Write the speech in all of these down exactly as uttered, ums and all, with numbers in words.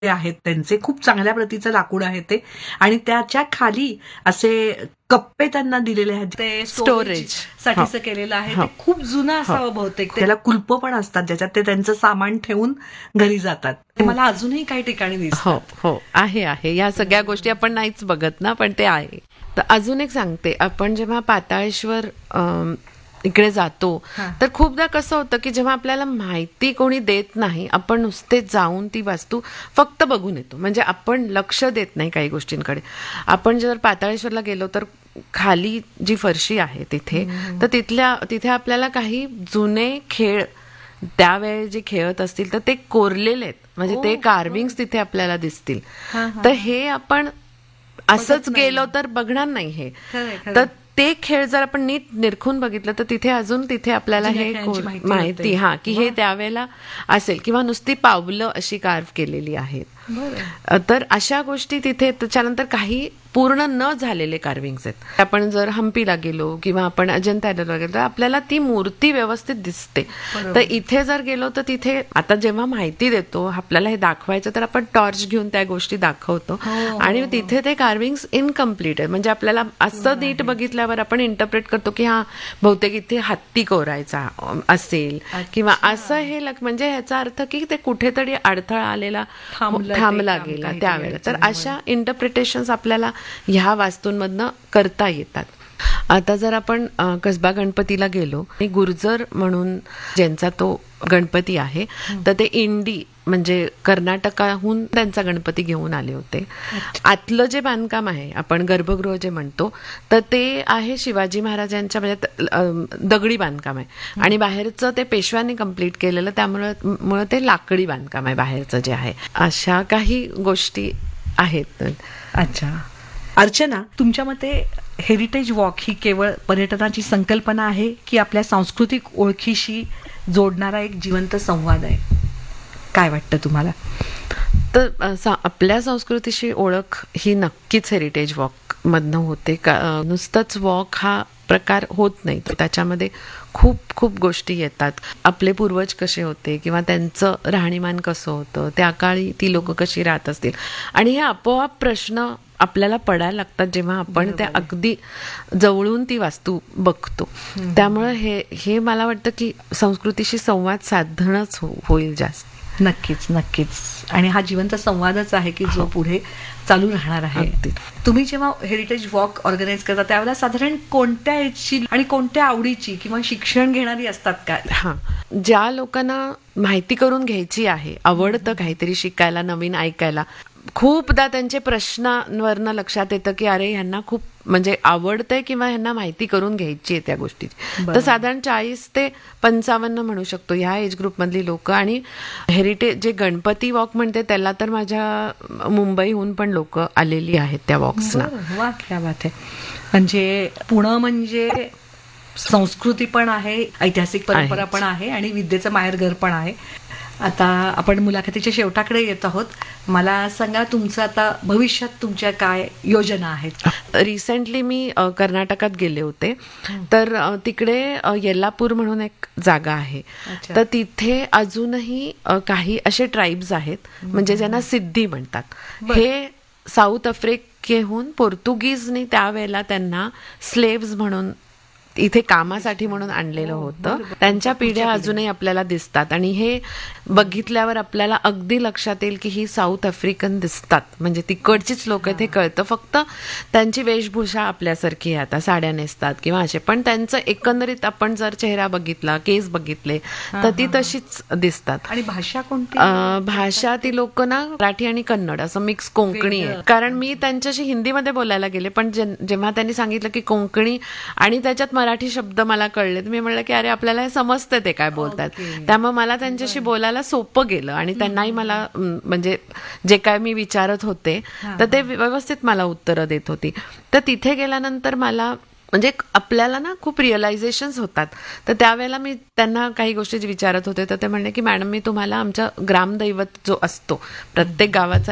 आहेत त्यांचे, खूप चांगल्या प्रतीचं लाकूड आहे ते, आणि त्याच्या खाली असे कप्पे त्यांना दिलेले आहेत, ते स्टोरेज साठीचं केलेलं आहे. ते खूप जुनं असावं बहुतेक. त्याला कुलपं पण असतात ज्याच्यात ते त्यांचं सामान ठेवून घरी जातात. ते मला अजूनही काही ठिकाणी दिसतात. हो हो आहे आहे या सगळ्या गोष्टी आपण नाहीच बघत ना, पण ते आहे. तर अजून एक सांगते, आपण जेव्हा पाताळेश्वर अम, इकडे जातो तर खूपदा कसं होतं की जेव्हा आपल्याला माहिती कोणी देत नाही, आपण नुसते जाऊन ती वास्तू फक्त बघून येतो, म्हणजे आपण लक्ष देत नाही काही गोष्टींकडे. आपण जर पाताळेश्वरला गेलो तर खाली जी फरशी आहे तिथे, तर तिथल्या तिथे आपल्याला काही जुने खेळ त्यावेळी जे खेळत असतील तर ते कोरलेले आहेत, म्हणजे ते कार्विंग्स तिथे आपल्याला दिसतील. तर हे आपण असंच गेलो तर बघणार नाही हे. तर ते खेळ जर आपण नीट निरखून बघितलं तर तिथे अजून तिथे आपल्याला हे माहिती हा की हे त्यावेळेला असेल, किंवा नुसती पावलं अशी कार्व केलेली आहेत. तर अशा गोष्टी तिथे. त्याच्यानंतर काही पूर्ण न झालेले कार्विंग्स आहेत. आपण जर हम्पीला गेलो किंवा आपण अजंताला गेलो तर आपल्याला ती मूर्ती व्यवस्थित दिसते. तर इथे जर गेलो तर तिथे आता जेव्हा माहिती देतो आपल्याला हे दाखवायचं तर आपण टॉर्च घेऊन त्या गोष्टी दाखवतो, आणि तिथे ते कार्विंग्स इनकम्प्लीट आहे. म्हणजे आपल्याला असं नीट बघितल्यावर आपण इंटरप्रेट करतो की हा बहुतेक इथे हत्ती कोरायचा असेल किंवा असं. हे म्हणजे ह्याचा अर्थ की ते कुठेतरी अडथळा आलेला थांबला गेला त्यावेळेला. तर अशा इंटरप्रिटेशन्स आपल्याला ह्या वास्तूंमधनं करता येतात. आता जर आपण कसबा गणपतीला गेलो, गुर्जर म्हणून ज्यांचा तो गणपती आहे, तर ते इंडी म्हणजे कर्नाटकाहून त्यांचा गणपती घेऊन आले होते. आतलं जे बांधकाम आहे, आपण गर्भगृह जे म्हणतो, तर ते आहे शिवाजी महाराजांच्या म्हणजे दगडी बांधकाम आहे, आणि बाहेरचं ते पेशव्यांनी कम्प्लीट केलेलं, त्यामुळे मुळे ते लाकडी बांधकाम आहे बाहेरचं जे आहे. अशा काही गोष्टी आहेत. अच्छा अर्चना, तुमच्या मते हेरिटेज वॉक ही केवळ पर्यटनाची संकल्पना आहे की आपल्या सांस्कृतिक ओळखीशी जोडणारा एक जिवंत संवाद आहे? काय वाटतं तुम्हाला? तर आपल्या संस्कृतीशी ओळख ही नक्कीच हेरिटेज वॉक मधनं होते. का नुसतंच वॉक हा प्रकार होत नाही, तर त्याच्यामध्ये खूप खूप गोष्टी येतात. आपले पूर्वज कसे होते किंवा त्यांचं राहणीमान कसं होतं, त्या काळी ती लोक कशी राहत असतील, आणि हे आपोआप प्रश्न आपल्याला पडायला लागतात जेव्हा आपण त्या अगदी जवळून ती वास्तू बघतो. त्यामुळे हे हे मला वाटतं की संस्कृतीशी संवाद साधणंच होईल जास्त. नक्कीच नक्कीच. आणि हा जिवंत संवादच आहे की जो पुढे चालू राहणार आहे. तुम्ही जेव्हा हेरिटेज वॉक ऑर्गनाईज करता त्यावेळेला साधारण कोणत्या एजची आणि कोणत्या आवडीची किंवा शिक्षण घेणारी असतात का? हा, ज्या लोकांना माहिती करून घ्यायची आहे, आवडतं काहीतरी शिकायला, नवीन ऐकायला, खूपदा त्यांचे प्रश्नांवरनं लक्षात येतं की अरे ह्यांना खूप म्हणजे आवडतंय किंवा ह्यांना माहिती करून घ्यायची आहे त्या गोष्टीची. तर साधारण चाळीस ते पंचावन्न म्हणू शकतो ह्या एज ग्रुप मधली लोक. आणि हेरिटेज जे गणपती वॉक म्हणते त्याला तर माझ्या मुंबईहून पण लोक आलेली आहेत त्या वॉक्सना. वा, क्या बात आहे. म्हणजे पुणे म्हणजे संस्कृती पण आहे, ऐतिहासिक परंपरा पण आहे, आणि विद्येचं माहेरघर पण आहे. आता आपण मुलाखतीच्या शेवटाकडे येत आहोत. मला सांगा, तुमचं आता भविष्यात तुमच्या काय योजना आहेत? रिसेंटली मी कर्नाटकात गेले होते, तर तिकडे येल्लापूर म्हणून एक जागा आहे. तर तिथे अजूनही काही असे ट्राईब्स आहेत म्हणजे ज्यांना सिद्धी म्हणतात. हे साऊथ आफ्रिकेहून पोर्तुगीजनी त्यावेळेला त्यांना स्लेव्स म्हणून इथे कामासाठी म्हणून आणलेलं होतं. त्यांच्या पिढ्या अजूनही आपल्याला दिसतात, आणि हे बघितल्यावर आपल्याला अगदी लक्षात येईल की ही साऊथ आफ्रिकन दिसतात, म्हणजे तिकडचीच लोक आहेत हे कळतं. फक्त त्यांची वेशभूषा आपल्यासारखी आहे, आता साड्या नेसतात किंवा असे, पण त्यांचं एकंदरीत आपण जर चेहरा बघितला, केस बघितले तर ती तशीच दिसतात. आणि भाषा कोणती? भाषा ती लोक ना मराठी आणि कन्नड असं मिक्स कोंकणी आहे. कारण मी त्यांच्याशी हिंदीमध्ये बोलायला गेले, पण जेव्हा त्यांनी सांगितलं की कोंकणी आणि त्याच्यात मराठी शब्द मला कळले, मी म्हणलं की अरे आपल्याला हे समजतं ते काय बोलतात. त्यामुळे मला त्यांच्याशी बोलायला सोपं गेलं, आणि त्यांनाही मला म्हणजे जे काय मी विचारत होते तर ते व्यवस्थित मला उत्तरं देत होती. तर तिथे गेल्यानंतर मला म्हणजे आपल्याला ना खूप रिअलायझेशन्स होतात. तर त्यावेळेला मी त्यांना काही गोष्टी विचारत होते, तर ते म्हणले की मॅडम मी तुम्हाला आमच्या ग्रामदैवत जो असतो, प्रत्येक गावाचा एक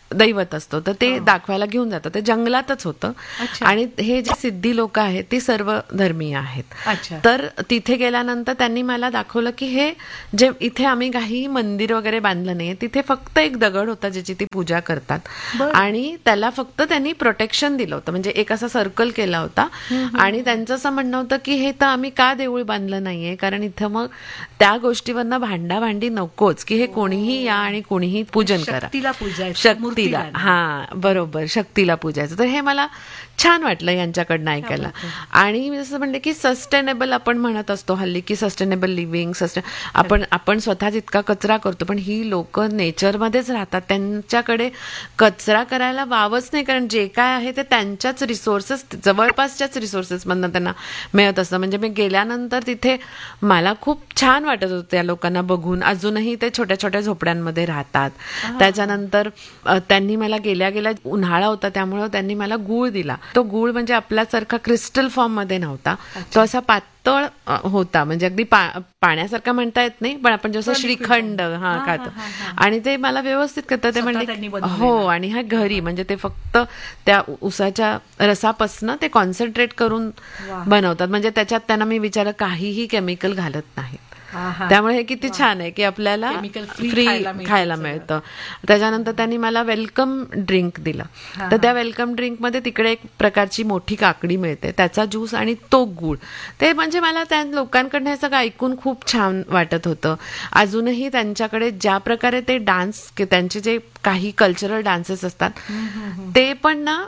दैवत असतो, तर ते दाखवायला घेऊन जातं. ते जंगलातच होतं. अच्छा. आणि हे जे सिद्धी लोक आहेत ती सर्व धर्मीय आहेत. अच्छा. तर तिथे गेल्यानंतर त्यांनी मला दाखवलं की हे जे इथे आम्ही काही मंदिर वगैरे बांधलं नाहीये, तिथे फक्त एक दगड होता ज्याची ती पूजा करतात. बरं. आणि त्याला फक्त त्यांनी प्रोटेक्शन दिलं होतं, म्हणजे एक असा सर्कल केला होता. आणि त्यांचं असं म्हणणं होतं की हे तर आम्ही का देऊळ बांधलं नाहीये, कारण इथं मग त्या गोष्टीवरनं भांडा भांडी नकोच, की हे कोणीही या आणि कोणीही पूजन करा. शक्तीला पूजायचं, शक्तीला, मूर्तीला नाही. हा बरोबर, शक्तीला पूजायचं. तर हे मला छान वाटलं यांच्याकडनं ऐकायला. आणि मी जसं म्हणले की सस्टेनेबल आपण म्हणत असतो हल्ली की सस्टेनेबल लिव्हिंग, सस्टे आपण आपण स्वतःच इतका कचरा करतो, पण ही लोक नेचरमध्येच राहतात, त्यांच्याकडे कचरा करायला वावच नाही, कारण जे काय आहे ते त्यांच्याच रिसोर्सेस, जवळपासच्याच रिसोर्सेस मधनं त्यांना मिळत असतं. म्हणजे मी गेल्यानंतर तिथे मला खूप छान वाटत होतं त्या लोकांना बघून. अजूनही ते छोट्या छोट्या झोपड्यांमध्ये राहतात. त्याच्यानंतर अ, त्यांनी मला गेल्या गेल्या उन्हाळा होता त्यामुळं त्यांनी मला गूळ दिला. तो गूळ म्हणजे आपल्यासारखा क्रिस्टल फॉर्म मध्ये नव्हता, तो असा पातळ अ, होता, म्हणजे अगदी पा- पाण्यासारखा म्हणता येत नाही, पण आपण जसं श्रीखंड हा खातो. आणि ते मला व्यवस्थित करतं. ते स्वतः त्यांनी म्हणले बनवलेलं. हो, आणि हा घरी म्हणजे ते फक्त त्या उसाच्या रसापासनं ते कॉन्सन्ट्रेट करून वा. बनवतात. म्हणजे त्याच्यात त्यांना मी विचारलं काहीही केमिकल घालत नाहीत. हा, हा. त्यामुळे हे किती छान आहे की आपल्याला Chemical free फ्री खायला मिळतं खायला सगळं. मिळतं. त्याच्यानंतर त्यांनी मला वेलकम ड्रिंक दिलं. हा, तर त्या वेलकम ड्रिंक मध्ये तिकडे एक प्रकारची मोठी काकडी मिळते, त्याचा ज्यूस आणि तो गूळ. ते म्हणजे मला त्या लोकांकडनं हे सगळं ऐकून खूप छान वाटत होतं. अजूनही त्यांच्याकडे ज्या प्रकारे ते डान्स, त्यांचे जे काही कल्चरल डान्सेस असतात ते पण ना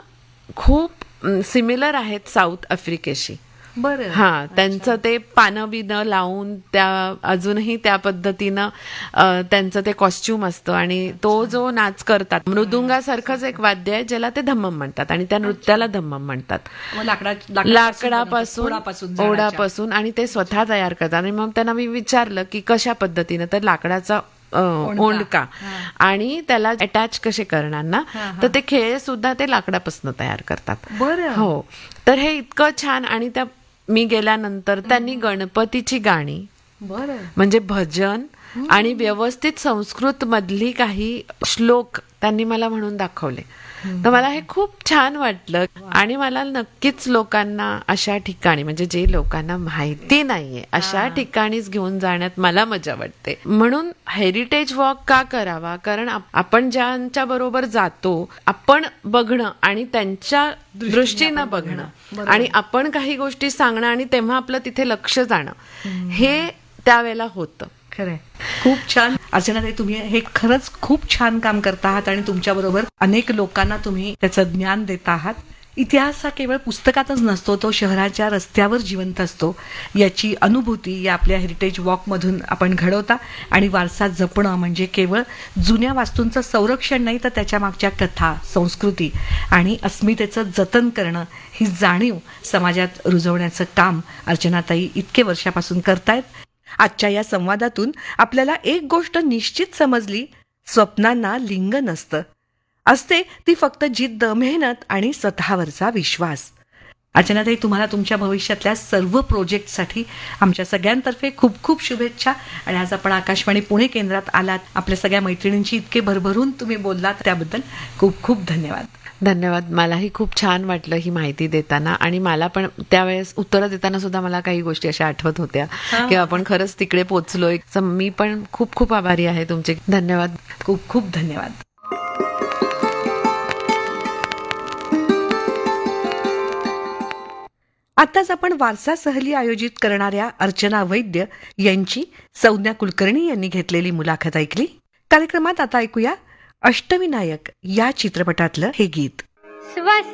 खूप सिमिलर आहेत साऊथ आफ्रिकेशी. बरं. हा, त्यांचं ते पानं बिनं लावून त्या अजूनही त्या पद्धतीनं अ, त्यांचं ते कॉस्ट्युम असतं. आणि तो जो नाच करतात, मृदुंगासारखंच एक वाद्य आहे ज्याला ते धम्मम म्हणतात, आणि त्या नृत्याला धम्मम म्हणतात. मग लाकडा लाकडापासून, ओढापासून झाडाच्या. ओढापासून, आणि ते स्वतः तयार करतात. आणि मग त्यांना मी विचारलं की कशा पद्धतीनं, तर लाकडाचा अ, ओंडका आणि त्याला अटॅच कसे करणार ना, तर ते खेळ सुद्धा ते लाकडापासून तयार करतात. बरं. हो, तर हे इतकं छान. आणि त्या मी गेल्यानंतर त्यांनी गणपतीची गाणी, बरं, म्हणजे भजन आणि व्यवस्थित संस्कृत मधली काही श्लोक त्यांनी मला म्हणून दाखवले. तर मला हे खूप छान वाटलं. आणि मला नक्कीच लोकांना अशा ठिकाणी, म्हणजे जे लोकांना माहिती नाहीये अशा ठिकाणीच घेऊन जाण्यात मला मजा वाटते. म्हणून हेरिटेज वॉक का करावा, कारण आप- आपण ज्यांच्या बरोबर जातो आपण बघणं आणि त्यांच्या दृष्टीनं बघणं आणि आपण काही गोष्टी सांगणं आणि तेव्हा आपलं तिथे लक्ष जाणं हे त्यावेळेला होतं. खरंय. खूप छान अर्चनाताई, तुम्ही हे खरंच खूप छान काम करता आहात आणि तुमच्या बरोबर अनेक लोकांना तुम्ही त्याचं ज्ञान देत आहात. इतिहास हा केवळ पुस्तकातच नसतो, तो शहराच्या रस्त्यावर जिवंत असतो. याची अनुभूती या आपल्या हेरिटेज वॉक मधून आपण घडवता. आणि वारसा जपणं म्हणजे केवळ जुन्या वास्तूंचं संरक्षण नाही, तर त्याच्या मागच्या कथा, संस्कृती आणि अस्मितेचं जतन करणं, ही जाणीव समाजात रुजवण्याचं काम अर्चनाताई इतके वर्षापासून करतायत. आजच्या या संवादातून आपल्याला एक गोष्ट निश्चित समजली, स्वप्नांना लिंग नसतं, असते ती फक्त जिद्द, मेहनत आणि स्वतःवरचा विश्वास. अर्चनाताई, तुम्हाला तुमच्या भविष्यातल्या सर्व प्रोजेक्टसाठी आमच्या सगळ्यांतर्फे खूप खूप शुभेच्छा. आणि आज आपण आकाशवाणी पुणे केंद्रात आलात, आपल्या सगळ्या मैत्रिणींची इतके भरभरून तुम्ही बोललात, त्याबद्दल खूप खूप धन्यवाद. धन्यवाद. मलाही खूप छान वाटलं ही माहिती देताना. आणि मला पण त्यावेळेस उत्तरं देताना सुद्धा मला काही गोष्टी अशा आठवत होत्या की आपण खरंच तिकडे पोहोचलोय. मी पण खूप खूप आभारी आहे तुमचे. धन्यवाद. खूप खूप धन्यवाद. आताच आपण वारसा सहली आयोजित करणाऱ्या अर्चना वैद्य यांची संज्ञा कुलकर्णी यांनी घेतलेली मुलाखत ऐकली. कार्यक्रमात आता ऐकूया अष्टविनायक या चित्रपटातलं हे गीत.